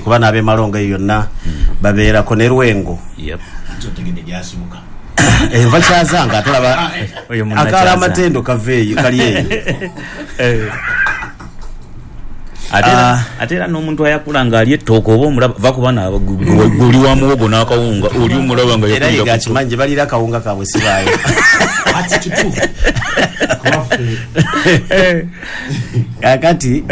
kuba nabe malonga yonna babeera ko ne Rwengo tegede gyasibuka enva kyazanga atolaba akala amatendo kaveeyo kaliyeyo atera n'omuntu ayakulanga ali ettoko oba omulaba vakubana oli wa muwogo n'akawunga oli omulaba nga era yegakimanje balira akawunga kabwe sibaayo kakati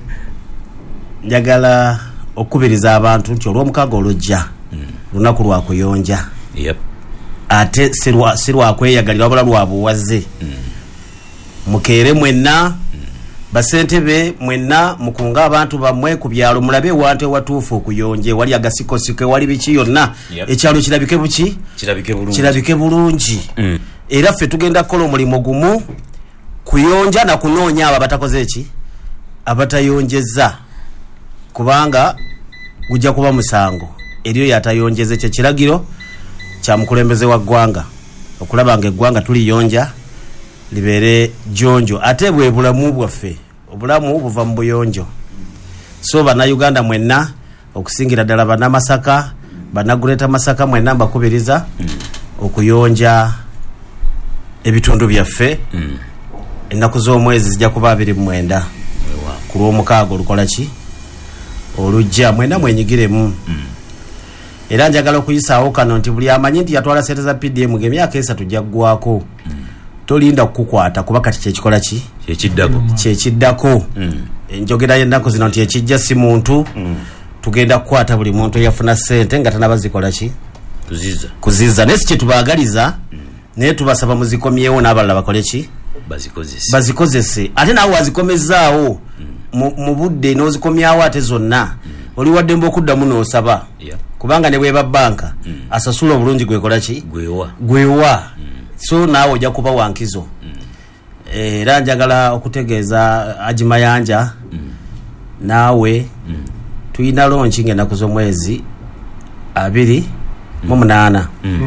njagala okubiriza abantu nti olw'omukago olujja lunaku lwa kuyonja ate sirwa kweyagalira wabula lwa buwaze mukeere mwenna basentebe mwenna mukunga abantu bamwe ku byalo mulabe wante watuufu okuyonje wali agasikosike wali biki yonna ekyalo kirabike buki kirabike bulungi era ffe tugenda kukola omulimu gumu kuyonja na kunoonya abo abatakoze eki abatayonjeza kubanga gujja kuba musango eriyo yatayonjeze kye kiragiro kya mukulembeze wa ggwanga okulaba nga eggwanga tuliyonja libere jonjo ate bwe bulamu bwaffe obulamu buva mu buyonjo so bannayuganda mwenna okusingira ddala bannamasaka bannaguleta masaka mwenna mbakubiriza okuyonja ebitundu byaffe ennaku z'omwezi zijja kuba 29 ku lw'omukaaga olukola ki olujja mwenna mwenyigiremu era njagala okuyisaawo kano nti buli amanyi nti yatwala sente za PDM ng'emyaka 3 jaggwako tolinda kukukwata kuba kati kyekikola ki kyekiddako njogera yennaku zino nti ekijja si muntu tugenda kukwata buli muntu yafuna sente nga tanabazikola ki kuziza naye si kyetubaagaliza naye tubasaba muzikomyewo n'abalala bakole ki bazikozese ate naawe wazikomezaawo mu budde n'ozikomyawo ate zonna oli waddemba okuddamu n'osaba kubanga ne bweba banka asasula obulungi gwekola ki gwewa so naawe ojja kuba wankizo era njagala okutegeeza ajimayanja naawe tuyina lonchi ng'ennaku z'omwezi 28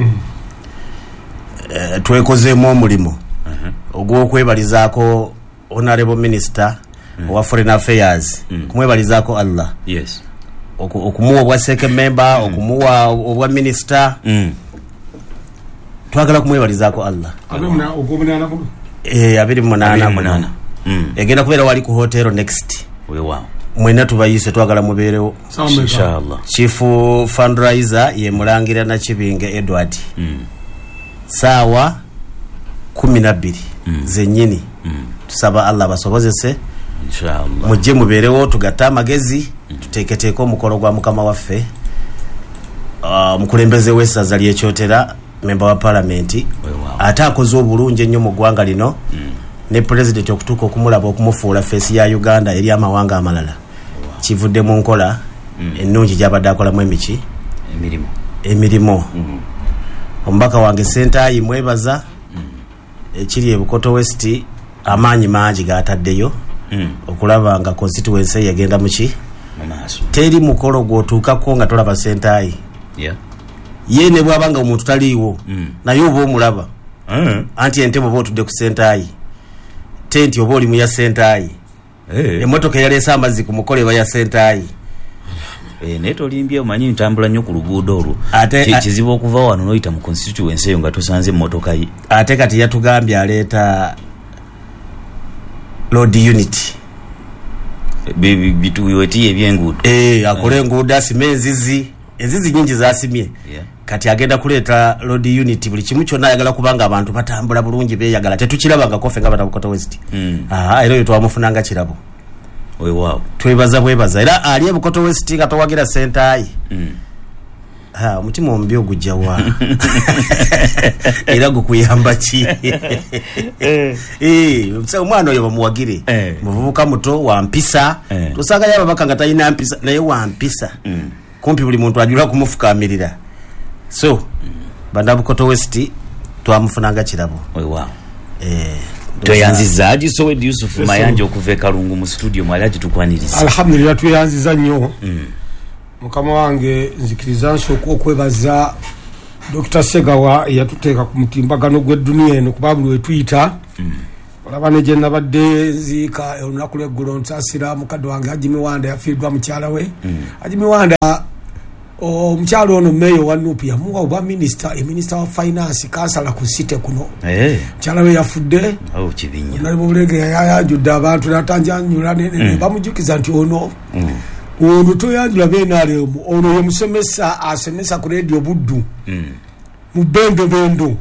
twekozeemu omulimu ogw'okwebalizaako honorable minister owa foreign affairs kumwebalizaako Allah okumuwa obwa second member okumuwa obwa minister twagala kumwebalizaako Allah 28 egenda kubeera wali ku hotel next mwena tubayise twagala mubeerewo inshallah chief fundraiser ye mulangira na Kibinge Edward sawa 12 zenyini tusaba Allah basobozese inshallah mujje mubeerewo tugatta amagezi tuteeketeeko omukolo gwa mukama waffe mukulembeze w'essaza ly'ekyotera member wa parliament ate akoze obulungi ennyo mu ggwanga lino ne president okutuuka okumulaba okumufuula feesi ya Uganda eri amawanga amalala kivudde mu nkola ennungi gy'abadde akolamu emirimu omubaka wange Sentayi mwebaza ekiri e Bukoto West amaanyi mangi gaataddeyo okulaba nga constituency yagenda muki teri mukolo gwotuukako nga tolaba Sentayi ye ne bwabanga omuntu taliiwo naye oba omulaba anti ente bwoba otudde ku Sentayi tenti oba oli mu ya Sentayi emmotoka eyaleese amazzi ku mukolo eba ya Sentayi naye tolimbye omanyi ntambula nnyo ku luguudo olwo kizibu okuva wano n'oyita mu constituency eyo nga tosanze emmotoka ye ate kati yatugambye aleeta road unity bituweti ebyenguudo akole enguudo asime enzizi nyingi zasimye kati agenda kuleeta road unity buli kimu kyonna ayagala kubanga abantu batambula bulungi beeyagala tetukirabanga kofe nga Bukoto West era oyo twamufunanga kirabo twebaza era ali e Bukoto West nga towagira Sentayi omutima omubi ogujja wa era gukuyamba ki omwana oyo bamuwagire muvubuka muto wampisa tosanga ababaka nga talina mpisa naye wampisa kumpi buli muntu ajula kumufukamirira so banda Bukoto West twamufunanga kirabo toyanziza Sowed Yusuf Mayanja okuva e Kalungu mu studio mwalaji tukwaniriza alhamdulillah tuyanziza nnyo mukama wange nzikiriza nsoko okwebaza Dr. Segawa yatuteeka ku mutimbagano gw'edduniya eno kuba buli wetuyita olabane je nabadde zika olunaku lw'eggulo nsasira mukadde wange Haji Miwanda yafiiddwa mukyala we Haji Miwanda omukyalo ono meyo wa Nuupu yamuwa obwa minister wa finance kansala ku site kuno mukyala we yafudde kibinya nali bulege yayanjudde abantu natanjanyula bamujukiza nti ono toyanjula benaalemu ono ye musomesa asomesa ku radio Buddu mu bendo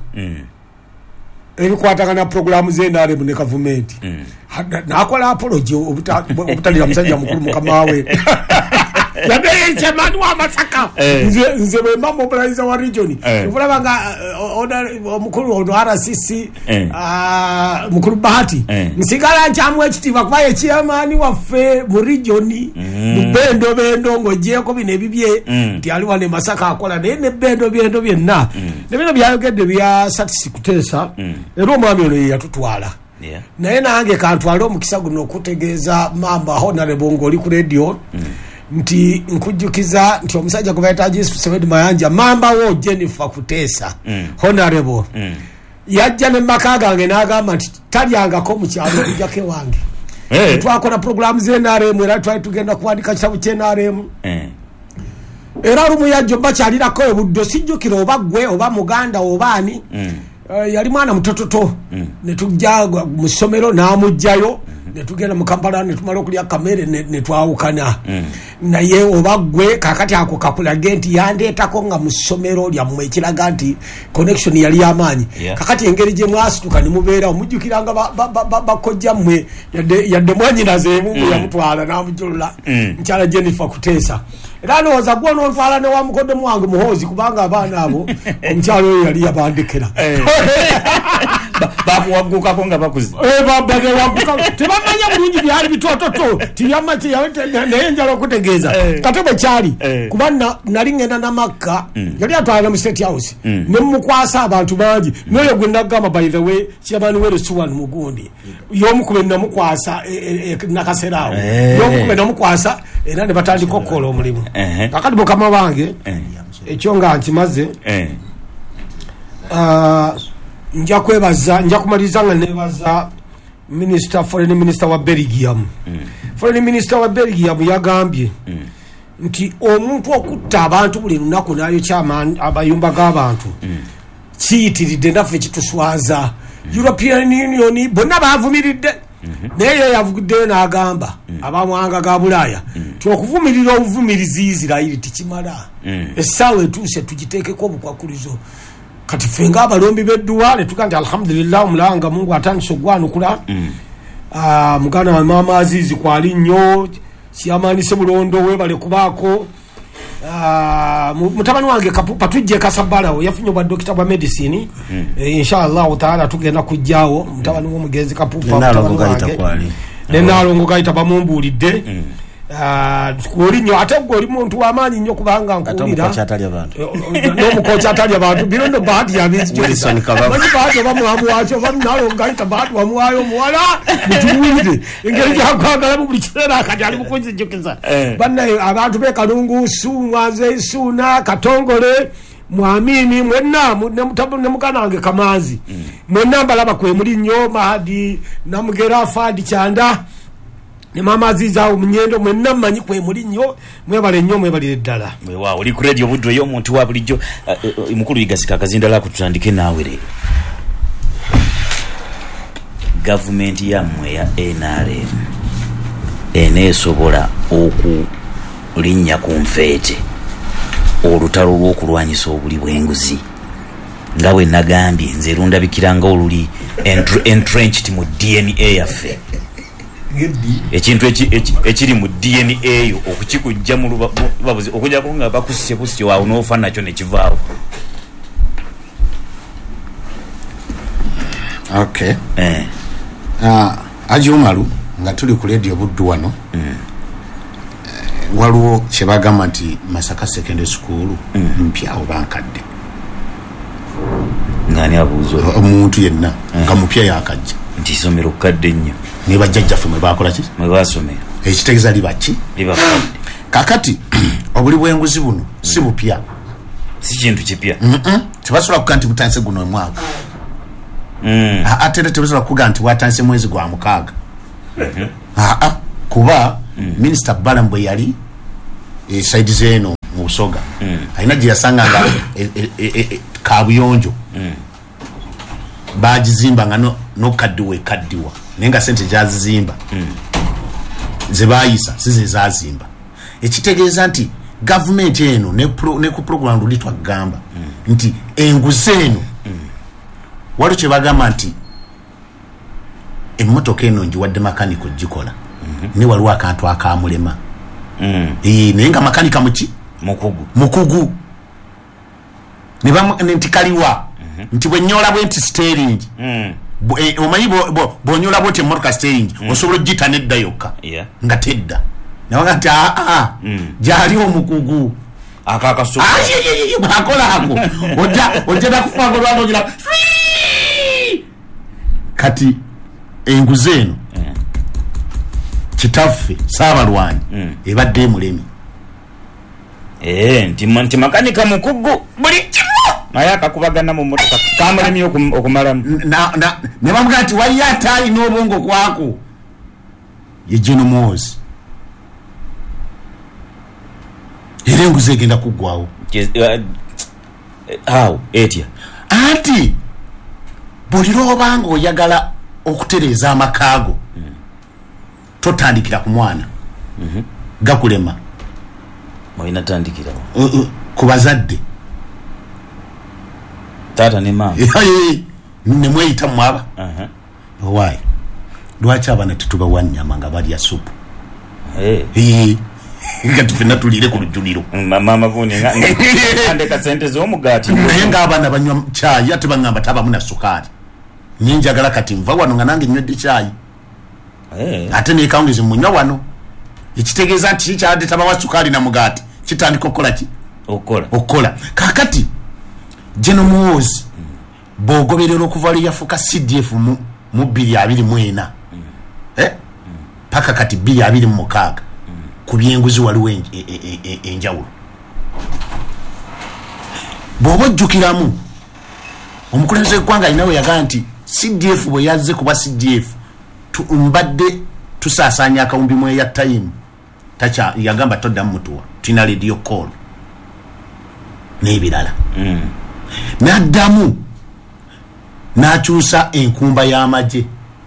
ebikwatagana programu z'enaalemu ne gavumenti nakola apology obutalira musajja mukulu mukama we yabeye chamani wa Masaka nze bemba mobilizer wa region ulabanga omukulu ono RCC mukulu Bahati nsigala nchamwe ekitiba kubaye chairman waffe mu region mu bendo ngojeko bine bibye nti ali wane Masaka akola ne bendo byenna nebino byayogedde bya Satis Kutesa era omwami ono yatutwala naye nange kantwala omukisa guno okutegeeza mamba honorable ngoli ku radio nti nkujjukiza nti omusajja gwe bayita Jesus Sebedi Mayanja mamba wo Jennifer Kutesa honorable yajja ne maka gange n'agamba nti talyangako mu kyalo ojjake wange twakola programu z'NRM era twali tugenda kuwandika kitabo ky'NRM era olumu yajjo bakyalirako ebuddo sijjukira oba gwe oba muganda oba ani yali mwana mutototo ne tujja mu ssomero n'amugjayo ne tugenda mu Kampala ne tumala okulya kamere ne twawukana naye oba gwe kakati ako kapulage nti yandeetako nga mu ssomero lyammwe ekiraga nti connection yali y'amaanyi kakati engeri gye mwasituka ne mubeera omujjukiranga bakojja mmwe yadde mwanyinaze emu yamutwala n'amujulula nkyala Jennifer Kutesa era ndowooza gwe n'otwala ne wamukodde wange muhoozi kubanga abaana abo omukyalo oyo yali yabandekera bakuwagukako nga bakuzi tebamanya bulungi byali bitototo tibyamaki naye njala okutegeeza kate bwe kyali kuba nali ngenda namakka yali atwala mu State House ne mukwasa abantu bangi noyo gwe nagamba by the way kyabani were suwan mugundi yomukube namukwasa nakaseraawo yomukube namukwasa era ne batandika okukola omulimu kakati mukama wange ekyo nga nkimaze nja kumaliza nga nebaza foreign minister wa Belgium foreign minister wa Belgium yagambye nti omuntu okutta abantu buli lunaku nayo chairman abayumba g'abantu kiyitiridde naffe kituswaza European Union bonna bavumiridde naye yavuguddeyo n'agamba abamwanga ga Bulaaya ti okuvumirira obuvumirizi Israeli tikimala essaawa etuuse tugiteekeko obukwakulizo kati fenga abalombi bedduwa ne tugamba alhamdulillah omulanga Mungu atandise ogwanukula mugana wa mama Azizi kwali nnyo siyamanise bulondo webale kubaako mutabani wange Kapupa tujje Kasabalawo yafunye bwa doctor bwa medicine inshallah taala tugenda kujjaawo mutabani w'omugenzi Kapupa nenalongo gaita bamumbulidde kuli nyo ate goli muntu wamanyi nyo kubanga nkulira n'omukocha atali abantu birondo Bahati yabizi kyose bali Bahati bamuhamu wacho bamnalo ngaita Bahati wamuwayo muwala mutuwire engeri yakwagala mu buli kiseera akati ali mukunzi jokeza banna abantu be Kalungu Sumwaze Suna Katongole Mwamini mwenna ne mukanange Kamanzi mwenna balaba kwe muli nnyo Mahadi namugera Fadi Kyanda ne mama Aziza omunyendo mwenna manyi kwe muli nnyo mwebale nnyo mwebale ddala mwewa oli ku radio Buddu yo omuntu wa bulijjo mukulu Igasika Kazindala kutandike naawe le government yammwe ya NRM eneesobola okulinnya ku nfeete olutalo lw'okulwanyisa obuli bw'enguzi nga bwe nagambye nze lundabikiranga oluli entrenched mu DNA yaffe ekintu ekiri mu DNA eyo okukikujja mu lubabuzi okujjako nga bakusise busyo waawo n'ofa nakyo ne kivaawo. Okay. Haji Umaru nga tuli ku radio Buddu wano waliwo kyebagamba nti Masaka Secondary School mpya oba nkadde ngani abuuzo omuntu yenna nga mupya yakajja nti isomero kadde nnyo ne bajjajjaffe mwe bakola ki mwe basomera ekitegeeza libaki libakadde kakati obuli bw'enguzi buno si bupya si kintu kipya tebasobola kukanti butandise guno omwaka Ate tebusobola kuga nti watanse mwezi gwa mukaaga. Kuba Minister Balam bwe yali side zeno mu Busoga alina gye yasanga nga kabuyonjo bagizimba nga no kaddiwa naye nga sente gyazizimba ze bayisa size zazimba. Ekitegeeza nti government eno ne ku program luli twagamba nti enguzi eno waliwo kye bagamba nti emmotoka eno njiwadde makaniko gikola ne waliwo akantu akamulema naye nga makanika mukugu ne nti kaliwa nti bwenyola bwe nti steering omanyi bwonyola bwoti emmotoka steering osobola ogita nedda yokka nga tedda nawaga nti gyali omukugu akola ako ojja nakufaga olwanogira kati enguzi eno kitaffe Saabalwanyi ebadde emulemi nti makanika mukugu buli kimu naye akakubagana mu motoka kamulemi okumalamu ne bamugaa nti waliyo ataayi n'obwongo kwako ye General Muhoozi era enguzi egenda kuggwawo etya anti buli lw'obanga oyagala okutereeza amakaago totandikira ku mwana gakulema oyina tandikira ku bazadde taata ne maama ne mweyita mwaba owaayi lwaki abaana tetubawa nnyama nga balya supu nga tufena tulire ku lujjuliro maama vuninga andeka sente z'omugaati naye ng'abaana banywa caayi ate baŋŋamba tabamu na sukaali nye njagala kati nva wano nga nange nywedde caayi ate nekawungizi munywa wano ekitegeeza nti kikyadde tabawa sukaali na mugaati kitandika okukola ki okukola kakati General Muhoozi bw'ogoberera okuva lwe yafuuka CDF mu 2024 paka kati 2026 ku byenguzi waliwo enjawulo. Bw'oba ojjukiramu omukulembeze w'eggwanga alina we yagaa nti CDF bwe yazze kuba CDF mbadde tusaasaanya akawumbi mu eya time yagamba toddamu mutuwa tulina radio call n'ebirala n'addamu n'akyusa enkumba y'amagye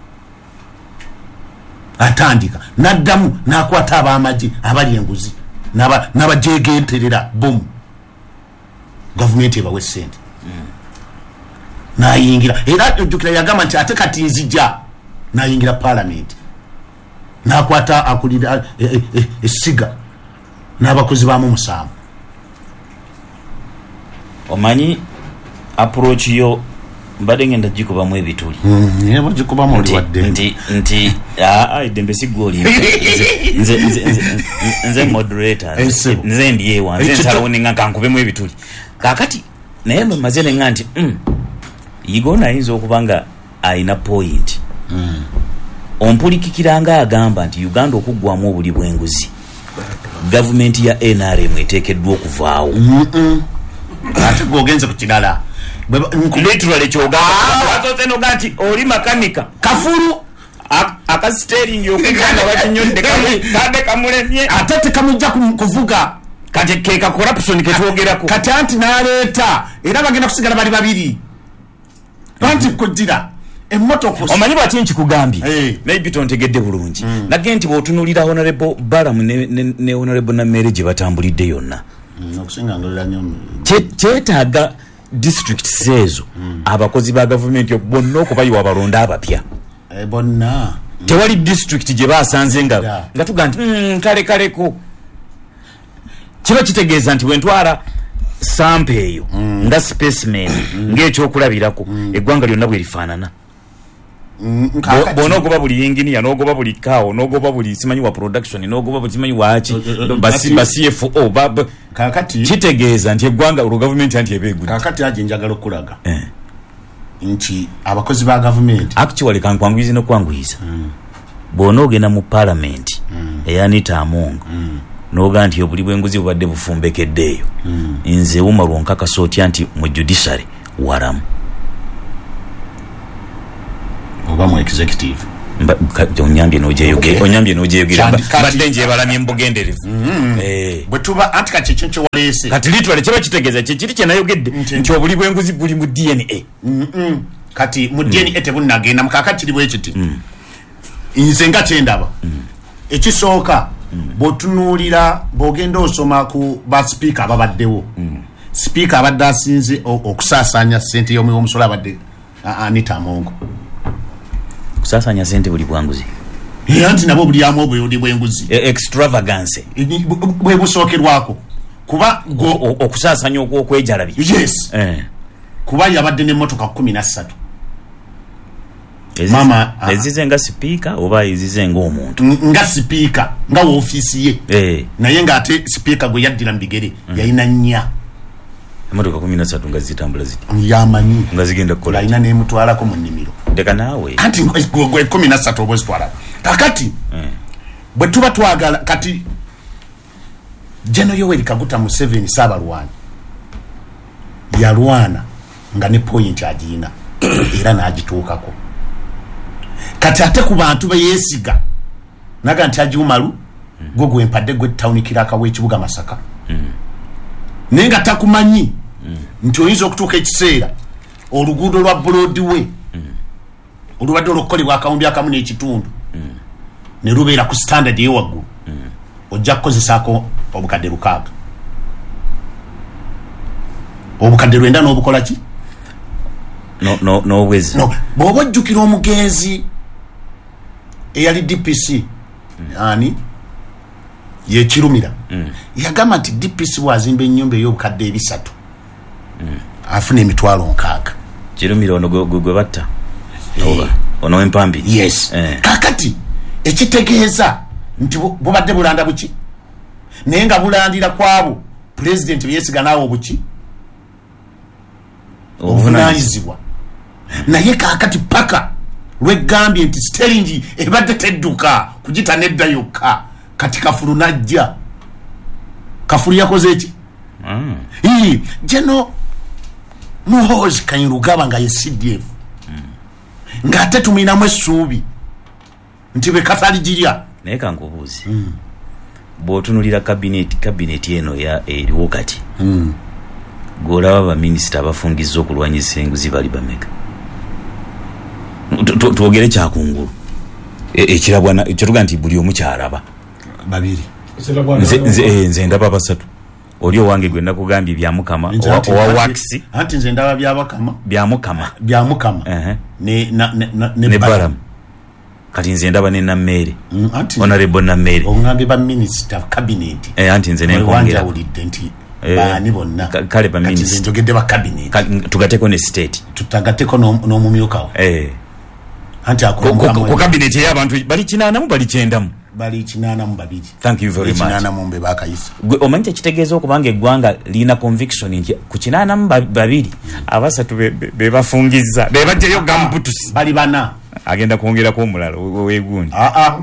atandika n'addamu n'akwata ab'amagye abali enguzi n'abajegenterera bomu gavumenti ebawe ssente n'ayingira era ojjukira yagamba nti ate kati nzija n'ayingira parliament n'akwata akulira essiga n'abakozi baamu 7. omanyi approach yo mbadde ngenda gikubamu ebituli yebo gikubamu oliwadde nti idembe sigoli nze moderator nze ndiyewa nze nsalawoninga kankubemu ebituli kakati naye maze nenga nti yigona ayinza okubanga ayina point ompulikikiranga agamba nti Uganda okuggwamu obuli bw'enguzi gavumenti ya NRM eteekeddwa okuvaawo ate gwogenze ku kirala literally kyogaawazoze noga nti oli makanika kafulu akasitering okuganda bakinyodde kade kamulemye ate tekamujja kuvuga kati keka corruption ketwogerako kati anti n'aleeta era bagenda kusigala bali babiri anti kugira emmotoka omanyi bwaki nkikugambye maybe tontegedde bulungi nage nti bw'otunuulira honorable Balam ne honorable Namere gye batambulidde yonna kyetaaga district ezo abakozi ba gavumenti bonna okubayiwa abalonda abapya bonna tewali district gye basanze nga tuga nti kalekaleko kiba kitegeeza nti bwentwala sample eyo nga specimen ng'ekyokulabirako eggwanga lyonna bwe lifaanana bw'onoogoba buli engineer n'ogoba buli kawo n'ogoba buli simanyi wa production n'ogoba buli simanyi waki ba CFO kakati kitegeeza nti eggwanga olwo gavumenti anti ebeegudde kakati aje njagala okulaga nti abakozi ba gavumenti actually kankwanguyiza n'okwanguyiza bw'onoogenda mu parliament eyanita amongo n'oga nti obuli bw'enguzi bubadde bufumbekeddeeyo nze wuma lwonkakasa otya nti mu judiciary waramu oba mu executive onyambye n'ogyeyogera badde nje balamye mbugenderevu bwe tuba anti kati ekintu kyewaleese kati litwale kyeba kitegeeza kyekiri kyenayogedde nti obuli bw'enguzi buli mu DNA kati mu DNA tebunnagenda mukaka kiri bwe kiti nze nga kyendaba ekisooka bw'otunuulira bw'ogenda osoma ku basipiika ababaddewo sipiika abadde asinze okusaasaanya ssente y'omusolo abadde Anita Amongo kusasanya sente buli bwanguzi anti nabo buli amu obuyudi bw'enguzi extravagance bwe busookerwako kuba okusasanya okwejalabi yes kuba yabadde n'emmotoka 13 mama ezize nga sipiika oba ezize nga omuntu nga sipiika nga woofiisi ye naye ng'ate sipiika gwe yaddira mu bigere yalina nnya emotoka 13 nga zitambula ziti yamanyi nga zigenda kukola yalina n'emutwalako mu nnimiro ndeka naawe anti gwe 13 oba zitwala kakati bwe tuba twagala kati General Yoweri Kaguta Museveni Saabalwana yalwana nga ne point agina era n'agituukako kati ate ku bantu beyeesiga naga nti agiumalu gwe gwempadde gwe town kiraka w'ekibuga Masaka naye nga takumanyi nti oyinza okutuuka ekiseera oluguudo lwa Broadway olubadde olukolebwa akawumbi akamu n'ekitundu ne lubeera ku standard y'ewaggulu ojja kukozesaako obukadde 6 obukadde 9 n'obukola ki n'obwezi bw'oba ojjukira omugenzi eyali DPC ani yekirumira yagamba nti DPC bwazimba ennyumba ey'obukadde 3 afuna emitwalo 6 kirumira ono gwe batta ono empambi yes kakati ekitegeeza nti bubadde bulanda buki naye nga bulandira kwabo president beyeesiga naawe obuki obuvunaanyizibwa naye kakati paka lwegambye nti sterlingi ebadde tedduka kugita nedda yokka kati Kafulu najja Kafulu yakoze eki jeno Muhoozi Kainerugaba nga ye CDF ng'ate tumuyinamu essuubi nti bwe kataligirya naye kankubuuzi bw'otunulira kabineti eno eriwo kati gw'olaba baminisita abafungiza okulwanyisa enguzi bali bameka twogere kyakungulu ekirabwana kyetuga nti buli omu kyalaba 2 nze ndaba 3 oli owange gwe nakugambye byamukama owa waxi anti nze ndaba byamukama ne baramu kati nze ndaba ne Nammere honorable Nammere ongambye ba minister cabinet anti nze nenkongera bani bonna kale ba minister njogedde ba cabinet tugateko ne state tutagateko n'omumyukawo anti ku cabinet y'abantu bali 9 bali 9 bali 82 thank you very much 82 bakayisa omanyi ekitegeeza okubanga eggwanga lina conviction nti ku 82 abasatu be bafungiza be bajjayo gambutusi bali bana agenda kwongerako omulala wegundi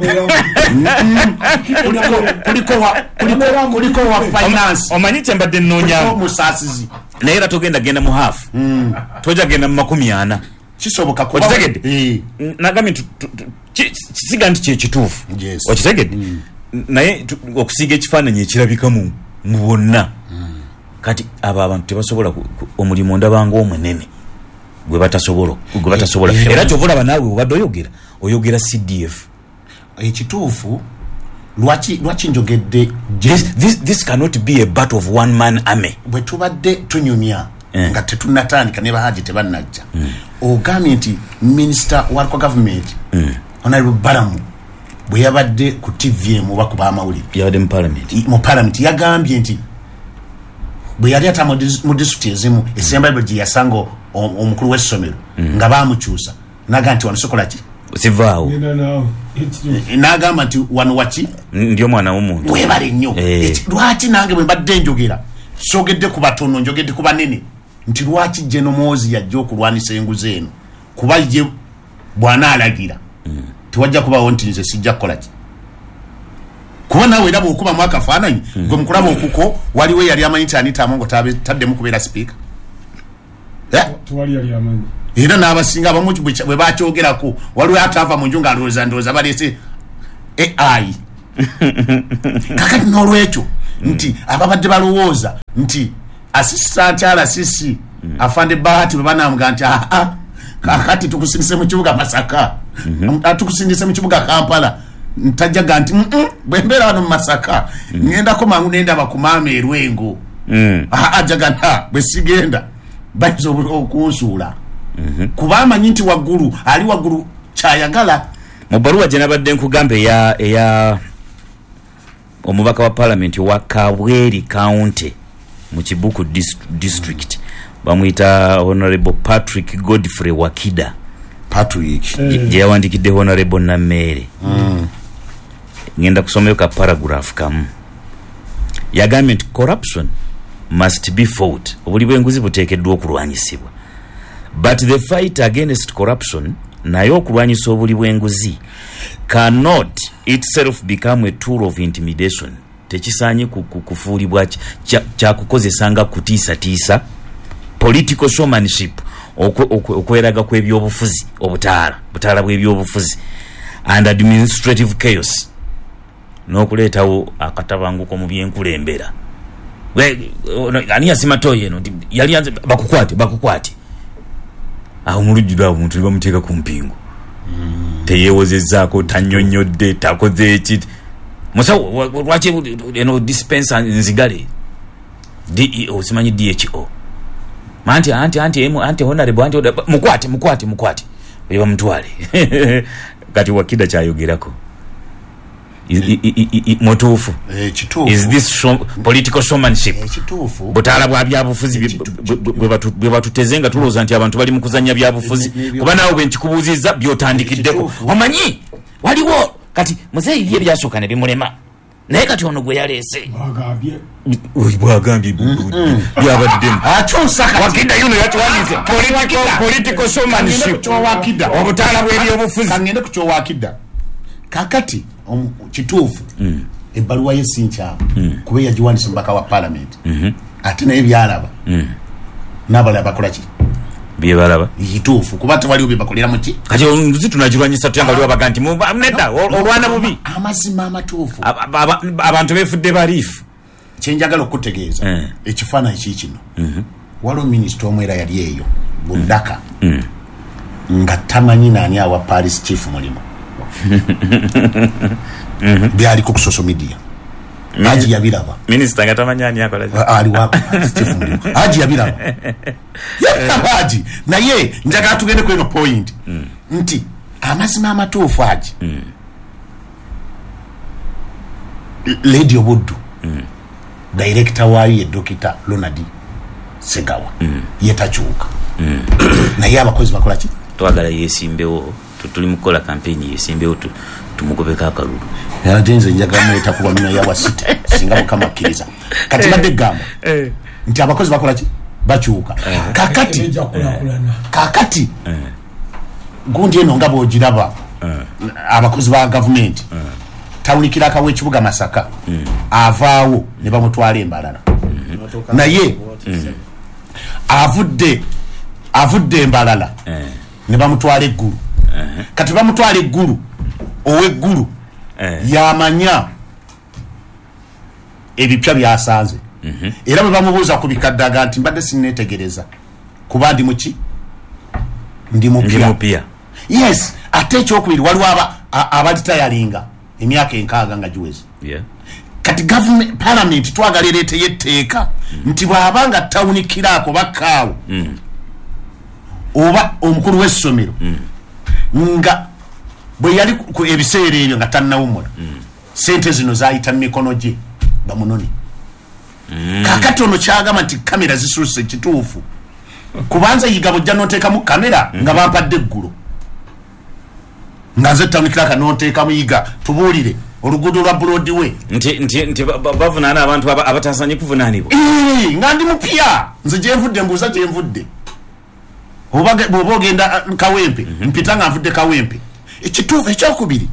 kuliko wa finance omanyi kyembadde nnoonya musasizi naye era togenda genda mu half toja genda mu 40 kisoboka kuba okitegedde nagambye kisiga nti kyekituufu okitegedde naye okusiiga ekifaananyi ekirabikamu mu bonna kati abo abantu tebasobola omulimu ndabanga omunene gwe batasobola era kyovulaba naawe obadde oyogera CDF ekituufu lwaki njogedde this cannot be a battle of one man army bwe tubadde tunyumya nga tetunatandika ne bahaji tebannajja ogambye nti minister wa government honorable Baramu bwe yabadde ku TVM oba ku bamawulire yabadde mu parliament yagambye nti bwe yali ata mu district ezimu esembalibwe gye yasanga omukulu w'essomero nga bamukyusa naga nti wano sokola ki sivaawo n'agamba nti wano waki ndi omwana w'omuntu webale nnyo lwaki nange bwe mbadde njogera sogedde ku batono njogedde ku banene nti lwaki General Muhoozi yajja okulwanisa enguzi eno kuba ye bw'anaalagira tewajja kubawo nti nze sijja kukola ki kuba naawe era bw'okubamu akafaananyi gwe mukulaba okuko waliwo yali amanyi nti Anita Amongo taddemu kubeera sipiika tuwali yali amanyi era n'abasinga abamu bwe bakyogerako waliwo atava mu nju nga ndowooza balese AI kakati n'olwekyo nti ababadde balowooza nti assistant RCC afande Bahati bwe banamugamba nti kakati tukusindise mu kibuga Masaka tukusindise mu kibuga Kampala ntajjaga nti bwembeera wano mu Masaka ngendako mangu nenda bakumama erwengo ajaga nta bwe sigenda bayinza okunsuula kuba amanyi nti waggulu ali waggulu kyayagala. Mu bbaluwa gye nabadde nkugamba eya omubaka wa parliament wa Kabweri County mu Kibuku district bamuyita Honorable Patrick Godfrey Wakida gye yawandikidde Honorable Namere ngenda kusomayo ka paragraph kamu yagambye nti corruption must be fought obuli bw'enguzi buteekeddwa okulwanyisibwa but the fight against corruption naye okulwanyisa obuli bw'enguzi cannot itself become a tool of intimidation. Tekisaanye kufuulibwa kyakukozesa nga kutiisatiisa political showmanship okweraga kw'ebyobufuzi obutaala bw'ebyobufuzi and administrative chaos n'okuleetawo akatabanguko mu byenkulembera. Ani yasimatoyo eno yali yanze bakukwate aho mulujjira abo muntu bamuteeka ku mpingo teyeewozezzaako tanyonyodde takoze eki musawo lwaki eno dispensa nzigale DEO simanyi DHO anti honorable anti mukwate oyo bamutwale kati Wakida kyayogerako motuufu is this political showmanship butaala bwa byabufuzi bwe batuteze nga tulowooza nti abantu bali mu kuzannya byabufuzi kuba naawe bwe nkikubuuzizza byotandikiddeko omanyi waliwo kati muzeeyi ye byasooka ne bimulema naye kati ono gwe yaleese bwagambye byabaddemu Wakida yuno yakiwandiise political showmanship obutaala bw'ebyobufuzi kangende ku kyowakidda kakati kituufu ebbaluwa y'esinkyamu kuba yagiwandiisa mubaka wa parliament ate naye byalaba n'abalala bakola ki byebalaba kituufu kuba tewaliwo bye bakolera mu ki kati nzi tunagirwanyisa tutya nga baliwo baga nti nedda olwana bubi amazima amatuufu abantu beefudde baliifu kyenjagala okutegeeza ekifaananyi kiikino waliwo minisita omwera yali eyo buddaka nga tamanyi naani awa Paris chief mulimu byaliko ku social media Haji yabiraba minister ngatamanyani akola ali wa chief mulimu Haji yabiraba Haji naye njagala tugende ku eno point nti amazima amatuufu Haji Lady Obuddu director waayo ye Dr. Ronald Segawa yetakyuka naye abakozi bakola ki twagala yesimbewo tuli mukola campaign yesimbewo tumugobeka akalulu yatenze njagala mweta kuba mina yawa city singa mukama akkiriza kati badde gamba nti abakozi bakola ki bakyuka kakati gundi eno nga bw'ogiraba abakozi ba gavumenti tawulikira akawa ekibuga Masaka avaawo ne bamutwala Embalala naye avudde Embalala ne bamutwala Eggulu kati bamutwala Eggulu ow'Eggulu yamanya ebipya byasanze era bwe bamubuuza ku bikaddaga nti mbadde sinneetegereza kuba ndi muki ndi mupya yes ate ekyokubiri waliwo abalitayalinga emyaka 6 nga giweze kati government parliament twagala ereeteyo etteeka nti bw'abanga tawunikiraako bakkaawo oba omukulu w'essomero nga bwe yali ku ebiseera ebyo nga tannawumula sente zino zayita mikono gye bamunone kakati ono kyagamba nti kamera zisuuse kituufu kubanza yiga bojja n'oteekamu kamera nga bampadde Eggulu nga nze tawunikiraka n'oteekamu yiga tubuulire oluguudo lwa Broadway nti bavunaana abantu abatasaanye kuvunaanibwa nga ndi mupya nze gyenvudde mbuuza gyenvudde bw'oba ogenda Kawempe mpita nga nvudde Kawempe ekituufu ekyokubiri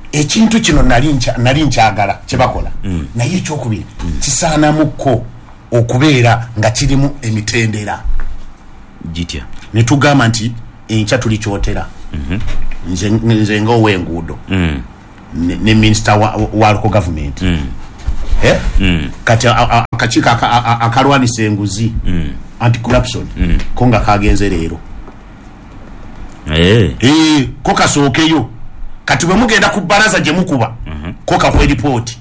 ekintu kino nali nkyagala kyebakola naye ekyokubiri kisaanamuko okubeera nga kirimu emitendera gitya netugamba nti enkya tuli kyotera nze nga ow'enguudo ne minister wa local government kati akakiiko akalwanisa enguzi anti-corruption ko nga kagenze leero ko kasookeyo kati bwe mugenda ku bbalaza gye mukuba ko kakwe ripooti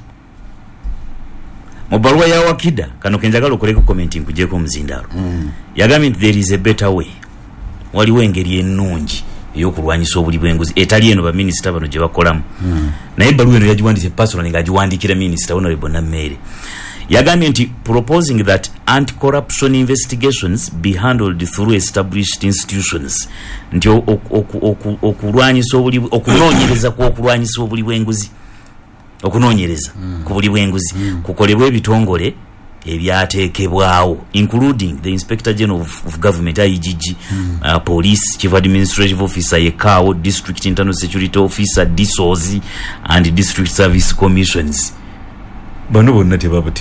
mu bbaluwa ya Wakida kano kenjagala okoleko commenting kugyeko omuzindaalo yagambye nti there is a better way waliwo engeri ennungi ey'okulwanyisa obuli bw'enguzi etali eno baminisita bano gye bakolamu naye ebbaluwa eno yagiwandise personally ng'agiwandikira minisita honorable Nammeere yagambye nti proposing that anti-corruption investigations be handled through established institutions nti okulwanyisa obuli okunoonyereza kw'okulwanyisa obuli bw'enguzi okunoonyereza ku buli bw'enguzi kukolebwa ebitongole ebyateekebwawo including the Inspector General of Government IGG, Police Chief Administrative Officer yekaawo, District Internal Security Officer DSOZ and District Service Commissions. Bano bonna tebaba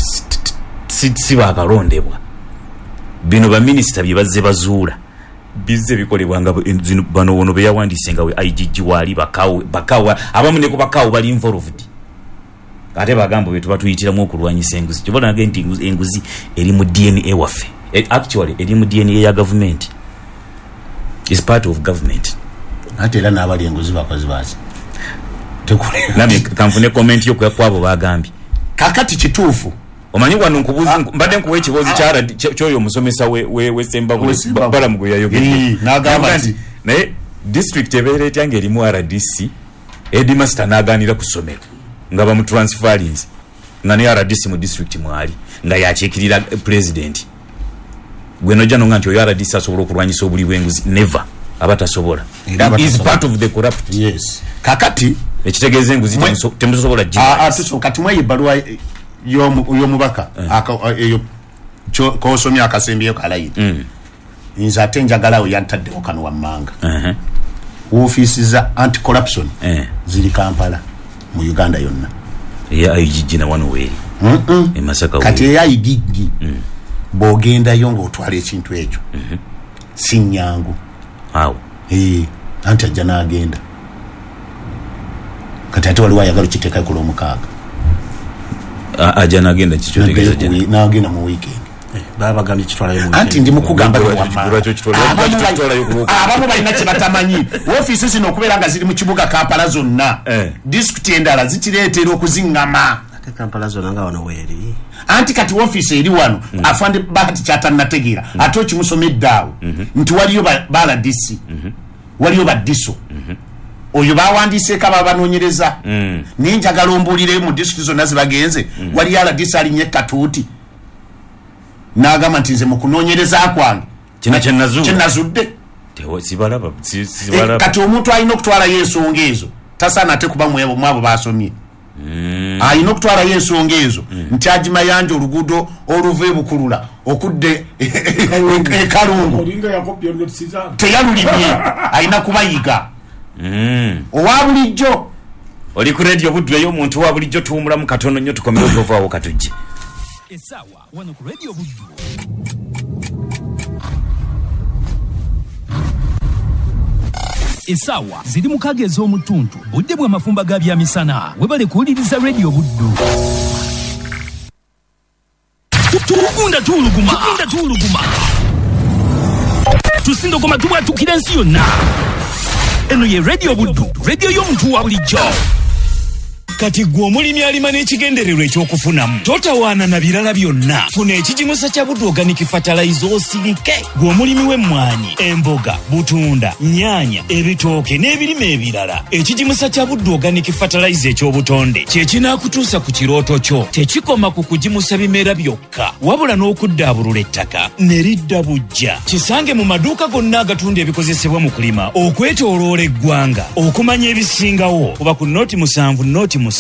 si bakalondebwa bino baminister bye bazze bazuula bizze bikolebwa nga bano wono be yawandise nga we IGG wali bakawa abamu ne ku bakawo bali involved ate bagambo betu batuyitiramu okulwanyisa enguzi kibona nti enguzi eri mu DNA waffe actually eri mu DNA ya government is part of government ate era n'abali enguzi bakozi bazi nami kanfune comment yo kwabo bagambye kakati kituufu omanyi wano nkubuzi mbadde nkuwa ekibuuzi kyoyo omusomesa we Sembabule balamugo yayogedde n'agamba nti naye district ebeera etya ng'erimu RDC headmaster n'agaanira ku ssomero nga bamutransferins nga ne RDC mu district mwali nga yakiikirira president gwe nojja nonga nti oyo RDC asobola okulwanyisa obuli bw'enguzi never abatasobola is part of the corrupt yes kakati ekitegeeza enguzi temusobola kati mwe ebbaluwa y'omubaka eyo kosomya akasembyeyo kalayiri nze ate njagalawo yantaddewo kano wammanga ofiisi za anti-corruption ziri Kampala mu Uganda yonna ya IGG na wano weri emasaka kati ya IGG bogenda ng'otwala ekintu ekyo si nnyangu awo anti ajja n'agenda kati ate waliwo ayagala kiteeka ku Lwomukaaga ajja n'agenda kikyotegeeza n'agenda mu weekend babagambye kitwalayo mu anti ndi mukugamba abamu balina kye batamanyi ofiisi zino okubeera nga ziri mu kibuga Kampala zonna disitulikiti endala zikireetera okuziŋŋama ate Kampala zonna nga wano weeri anti kati ofiisi eri wano afande bahati kyatannategeera ate okimusomedde awo nti waliyo ba RDC waliyo ba DISO oyo bawandiseeko ababanoonyereza naye njagala ombuulire mu disitulikiti zonna zibagenze waliyo RDC alinye Katuuti n'agamba nti nze mu kunoonyereza kwange kyenazudde kati omuntu alina okutwalayo ensonga ezo tasaana ate kuba mwabo basomye alina okutwalayo ensonga ezo nti agimayanja oluguudo oluva ebukulula okudde ekalungu teyalulimye alina kubayiga owa bulijjo oli ku radio Buddu eyo omuntu wa bulijjo tuwumulamu katono nnyo tukomere otovaawo katujje Esawa wano ku radio Buddu. Esawa ziri mu kagezi omutuntu budde bwa mafumba ga byamisana webale kuwuliriza radio Buddu. Tukunda tuluguma tusindogoma tubwatukira ensi yonna. Eno ye radio Buddu, radio y'omuntu wa bulijjo. Kati gwe omulimi alima n'ekigendererwa ekyokufunamu totawaana na birala byonna funa ekigimusa kya Buddu Organic Fertilizer osirike. Gwe omulimi w'emmwanyi, emboga, butunda, nnyaanya, ebitooke n'ebirime ebirala ekigimusa kya Buddu Organic Fertilizer eky'obutonde kye kinaakutuusa ku kirooto kyo. Tekikoma ku kugimusa bimera byokka wabula n'okuddaabulula ettaka ne lidda bujja. Kisange mu maduuka gonna agatunda ebikozesebwa mu kulima okwetooloola eggwanga okumanya ebisingawo kuba ku noti 7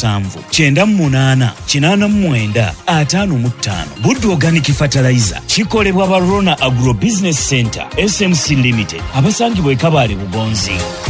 988 Buddu Organic Fertilizer kikolebwa ba Rona Agro Business Center SMC Limited abasangibwa e Kabale Bugonzi.